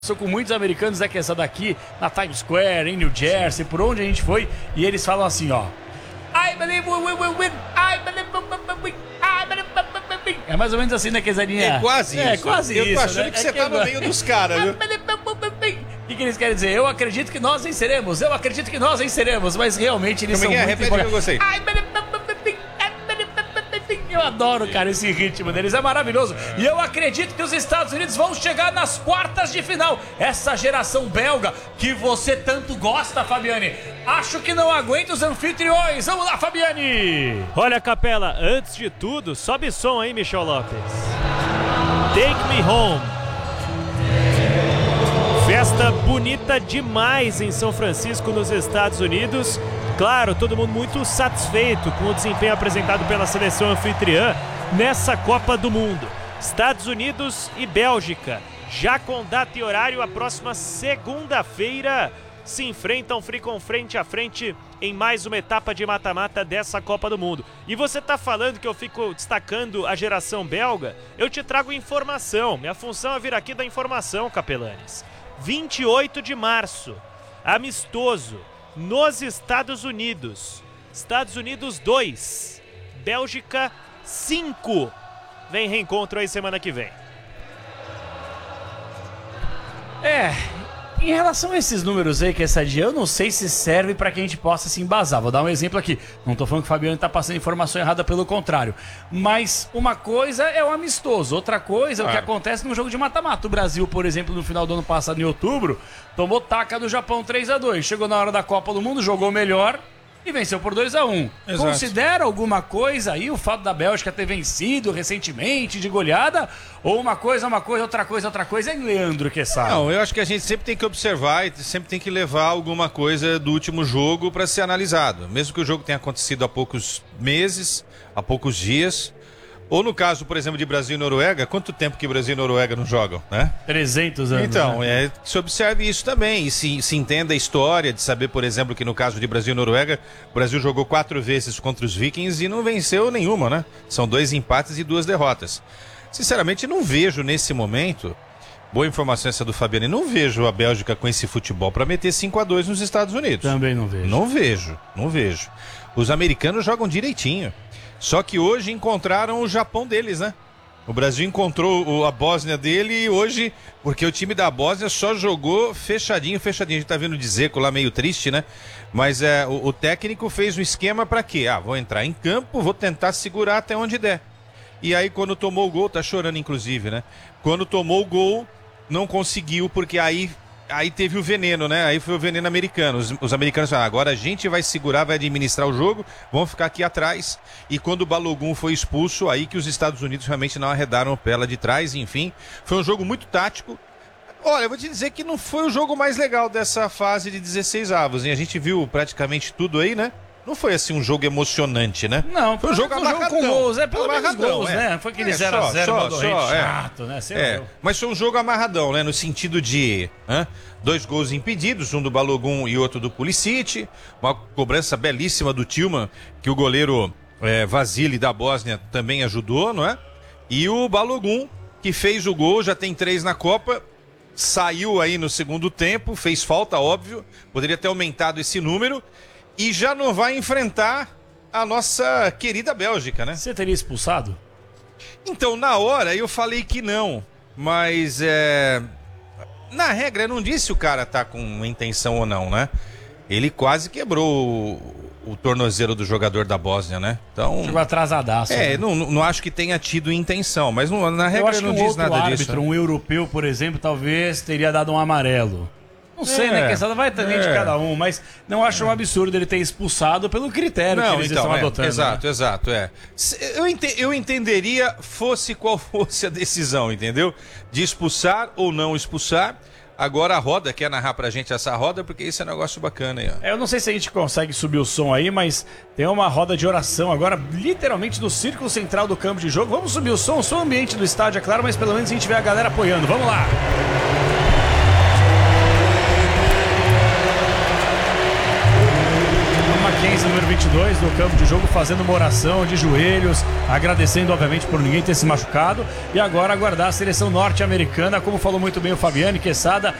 Sou com muitos americanos, que essa daqui, na Times Square, em New Jersey, por onde a gente foi, e eles falam assim, ó. I believe we will win, I believe we will win, I believe we will win. É mais ou menos assim, né, Quesadinha? É quase isso. É quase eu isso. Eu tô achando né? que você tá no meio dos caras, viu? O que eles querem dizer? Eu acredito que nós venceremos, eu acredito que nós venceremos, mas realmente eles são muito... Repete que eu gostei. Eu adoro, cara, esse ritmo deles, é maravilhoso. E eu acredito que os Estados Unidos vão chegar nas quartas de final. Essa geração belga que você tanto gosta, Fabiane. Acho que não aguenta os anfitriões. Vamos lá, Fabiane. Olha, Capela, antes de tudo, sobe som aí, Michel Lopes. Take Me Home. Festa bonita demais em São Francisco, nos Estados Unidos. Claro, todo mundo muito satisfeito com o desempenho apresentado pela seleção anfitriã nessa Copa do Mundo. Estados Unidos e Bélgica, já com data e horário, a próxima segunda-feira se enfrentam frente a frente em mais uma etapa de mata-mata dessa Copa do Mundo. E você tá falando que eu fico destacando a geração belga? Eu te trago informação, minha função é vir aqui da informação, Capelanes. 28 de março, amistoso, nos Estados Unidos. Estados Unidos 2, Bélgica 5. Vem reencontro aí semana que vem. Em relação a esses números aí, que essa dia, eu não sei se serve para que a gente possa se embasar. Vou dar um exemplo aqui. Não tô falando que o Fabiano tá passando informação errada, pelo contrário. Mas uma coisa é o amistoso, outra coisa é o que acontece no jogo de mata-mata. O Brasil, por exemplo, no final do ano passado, em outubro, tomou taca do Japão 3-2. Chegou na hora da Copa do Mundo, jogou melhor e venceu por 2-1. Exato. Considera alguma coisa aí o fato da Bélgica ter vencido recentemente de goleada? Ou uma coisa, outra coisa, hein, Leandro, que sabe? Não, eu acho que a gente sempre tem que observar e sempre tem que levar alguma coisa do último jogo para ser analisado. Mesmo que o jogo tenha acontecido há poucos meses, há poucos dias. Ou no caso, por exemplo, de Brasil e Noruega, quanto tempo que Brasil e Noruega não jogam, né? 300 anos. Então, né? se observe isso também e se entenda a história de saber, por exemplo, que no caso de Brasil e Noruega, o Brasil jogou 4 vezes contra os Vikings e não venceu nenhuma, né? São 2 empates e 2 derrotas. Sinceramente, não vejo nesse momento, boa informação essa do Fabiano, não vejo a Bélgica com esse futebol para meter 5-2 nos Estados Unidos. Também não vejo. Não vejo. Os americanos jogam direitinho. Só que hoje encontraram o Japão deles, né? O Brasil encontrou a Bósnia dele hoje, porque o time da Bósnia só jogou fechadinho. A gente tá vendo o Dzeko lá meio triste, né? Mas o técnico fez um esquema pra quê? Vou entrar em campo, vou tentar segurar até onde der. E aí quando tomou o gol, tá chorando inclusive, né? Quando tomou o gol, não conseguiu, porque aí teve o veneno, né? Aí foi o veneno americano. Os americanos falaram, agora a gente vai segurar, vai administrar o jogo, vamos ficar aqui atrás. E quando o Balogun foi expulso, aí que os Estados Unidos realmente não arredaram o pé lá de trás, enfim. Foi um jogo muito tático. Olha, eu vou te dizer que não foi o jogo mais legal dessa fase de 16 avos, hein? A gente viu praticamente tudo aí, né? Não foi assim um jogo emocionante, né? Não, foi um jogo amarradão. Com gols, pelo menos gols, é. né? Foi aquele 0x0 chato, né? Mas foi um jogo amarradão, né? No sentido de 2 gols impedidos, um do Balogun e outro do Pulisic, uma cobrança belíssima do Tillman, que o goleiro Vasily da Bósnia também ajudou, não é? E o Balogun, que fez o gol, já tem 3 na Copa, saiu aí no segundo tempo, fez falta, óbvio, poderia ter aumentado esse número, e já não vai enfrentar a nossa querida Bélgica, né? Você teria expulsado? Então, na hora, eu falei que não. Mas, na regra, eu não disse se o cara tá com intenção ou não, né? Ele quase quebrou o tornozelo do jogador da Bósnia, né? Então... Chegou atrasadaço. né? Não acho que tenha tido intenção, mas na regra eu não diz nada árbitro, disso. Um europeu, por exemplo, talvez teria dado um amarelo. Não sei, né? A questão vai também de cada um, mas não acho um absurdo ele ter expulsado pelo critério que eles estão adotando. Exato. Eu entenderia fosse qual fosse a decisão, entendeu? De expulsar ou não expulsar. Agora a roda, quer narrar pra gente essa roda, porque isso é um negócio bacana aí, ó. Eu não sei se a gente consegue subir o som aí, mas tem uma roda de oração agora, literalmente no círculo central do campo de jogo. Vamos subir o som ambiente do estádio, é claro, mas pelo menos a gente vê a galera apoiando. Vamos lá! Mackenzie, número 22. dois no campo de jogo fazendo uma oração de joelhos, agradecendo obviamente por ninguém ter se machucado, e agora aguardar a seleção norte-americana, como falou muito bem o Fabiane Quesada,